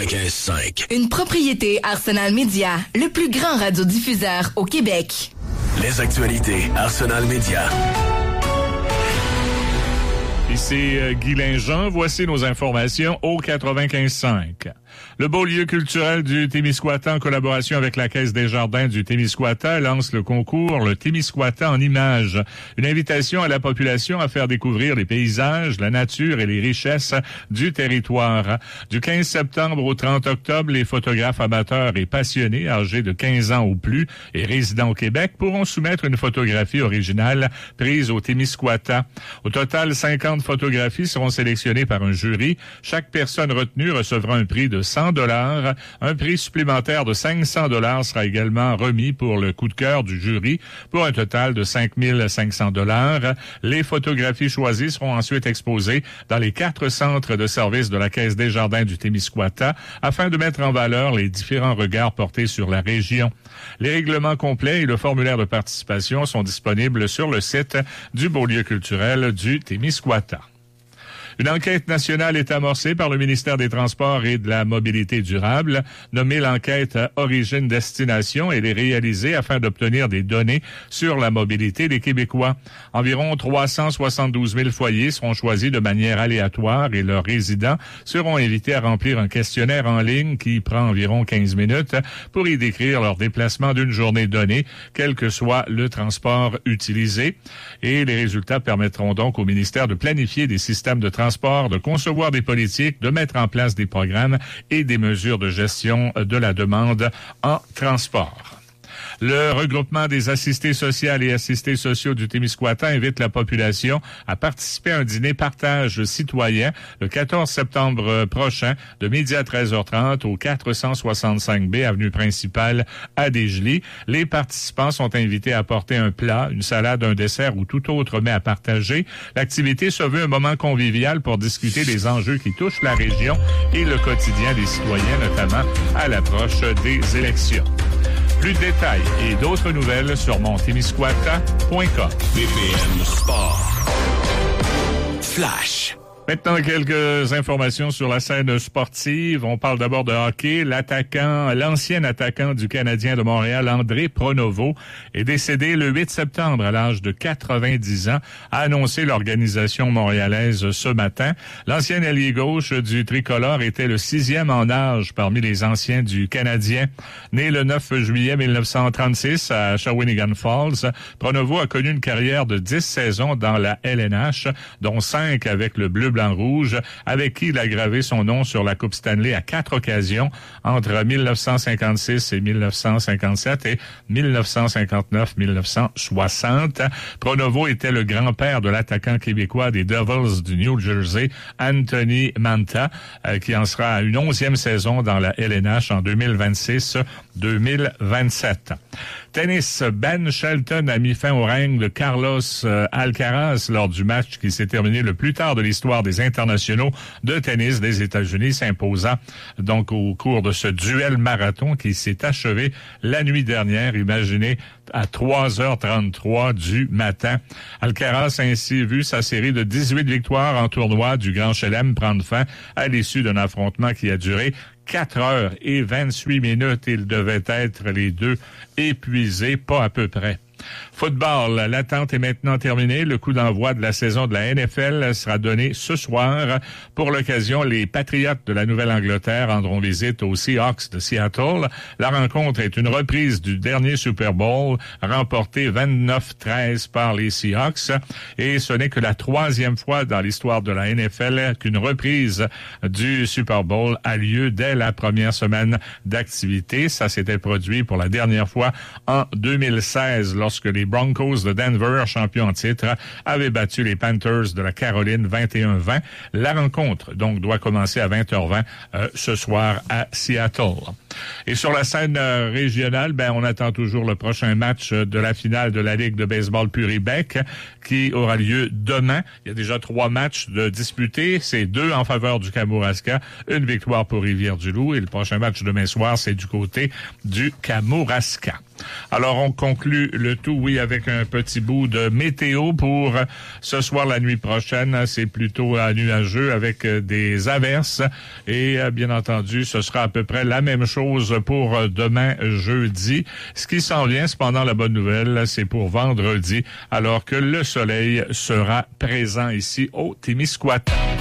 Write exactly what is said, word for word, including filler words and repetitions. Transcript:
quatre-vingt-quinze cinq. Une propriété Arsenal Media, le plus grand radiodiffuseur au Québec. Les actualités Arsenal Media. Ici euh, Guy Linjean, voici nos informations au quatre-vingt-quinze cinq. Le beau lieu culturel du Témiscouata, en collaboration avec la Caisse des Jardins du Témiscouata, lance le concours Le Témiscouata en images. Une invitation à la population à faire découvrir les paysages, la nature et les richesses du territoire. Du quinze septembre au trente octobre, les photographes amateurs et passionnés âgés de quinze ans ou plus et résidents au Québec pourront soumettre une photographie originale prise au Témiscouata. Au total, cinquante photographies seront sélectionnées par un jury. Chaque personne retenue recevra un prix de cent dollars. Un prix supplémentaire de cinq cents dollars sera également remis pour le coup de cœur du jury pour un total de cinq mille cinq cents dollars. Les photographies choisies seront ensuite exposées dans les quatre centres de services de la Caisse des Jardins du Témiscouata afin de mettre en valeur les différents regards portés sur la région. Les règlements complets et le formulaire de participation sont disponibles sur le site du Beau-Lieu culturel du Témiscouata. Une enquête nationale est amorcée par le ministère des Transports et de la Mobilité durable, nommée l'enquête Origine-Destination. Elle est réalisée afin d'obtenir des données sur la mobilité des Québécois. Environ trois cent soixante-douze mille foyers seront choisis de manière aléatoire et leurs résidents seront invités à remplir un questionnaire en ligne qui prend environ quinze minutes pour y décrire leur déplacement d'une journée donnée, quel que soit le transport utilisé. Et les résultats permettront donc au ministère de planifier des systèmes de transport transport, de concevoir des politiques, de mettre en place des programmes et des mesures de gestion de la demande en transport. Le regroupement des assistés sociales et assistés sociaux du Témiscouata invite la population à participer à un dîner partage citoyen le quatorze septembre prochain de midi à treize heures trente au quatre cent soixante-cinq B, avenue principale à Desjely. Les participants sont invités à apporter un plat, une salade, un dessert ou tout autre mets à partager. L'activité se veut un moment convivial pour discuter des enjeux qui touchent la région et le quotidien des citoyens, notamment à l'approche des élections. Plus de détails et d'autres nouvelles sur mon témiscouata point com. B P M Sport. Flash. Maintenant, quelques informations sur la scène sportive. On parle d'abord de hockey. L'attaquant, l'ancien attaquant du Canadien de Montréal, André Pronovo, est décédé le huit septembre à l'âge de quatre-vingt-dix ans, a annoncé l'organisation montréalaise ce matin. L'ancien ailier gauche du tricolore était le sixième en âge parmi les anciens du Canadien. Né le neuf juillet mille neuf cent trente-six à Shawinigan Falls, Pronovo a connu une carrière de dix saisons dans la L N H, dont cinq avec le Bleu Blanc-Rouge, avec qui il a gravé son nom sur la Coupe Stanley à quatre occasions entre mille neuf cent cinquante-six et mille neuf cent cinquante-sept et mille neuf cent cinquante-neuf mille neuf cent soixante. Pronovo était le grand-père de l'attaquant québécois des Devils du New Jersey, Anthony Manta, euh, qui en sera à une onzième saison dans la L N H en deux mille vingt-six deux mille vingt-sept. Tennis, Ben Shelton a mis fin au règne de Carlos euh, Alcaraz lors du match qui s'est terminé le plus tard de l'histoire des internationaux de tennis des États-Unis, s'imposant donc au cours de ce duel marathon qui s'est achevé la nuit dernière, imaginez, à trois heures trente-trois du matin. Alcaraz a ainsi vu sa série de dix-huit victoires en tournoi du Grand Chelem prendre fin à l'issue d'un affrontement qui a duré quatre heures et vingt-huit minutes. Ils devaient être les deux épuisés, pas à peu près. Football, l'attente est maintenant terminée. Le coup d'envoi de la saison de la N F L sera donné ce soir. Pour l'occasion, les Patriots de la Nouvelle-Angleterre rendront visite aux Seahawks de Seattle. La rencontre est une reprise du dernier Super Bowl, remporté vingt-neuf treize par les Seahawks. Et ce n'est que la troisième fois dans l'histoire de la N F L qu'une reprise du Super Bowl a lieu dès la première semaine d'activité. Ça s'était produit pour la dernière fois en deux mille seize, lorsque les Broncos de Denver, champions en titre, avaient battu les Panthers de la Caroline vingt et un vingt. La rencontre, donc, doit commencer à vingt heures vingt euh, ce soir à Seattle. Et sur la scène euh, régionale, ben on attend toujours le prochain match de la finale de la Ligue de baseball Puribec qui aura lieu demain. Il y a déjà trois matchs de disputés. C'est deux en faveur du Kamouraska, une victoire pour Rivière-du-Loup. Et le prochain match demain soir, c'est du côté du Kamouraska. Alors, on conclut le tout, oui, avec un petit bout de météo pour ce soir, la nuit prochaine. C'est plutôt nuageux avec des averses. Et bien entendu, ce sera à peu près la même chose pour demain, jeudi. Ce qui s'en vient, cependant, la bonne nouvelle, c'est pour vendredi, alors que le soleil sera présent ici au Témiscouata.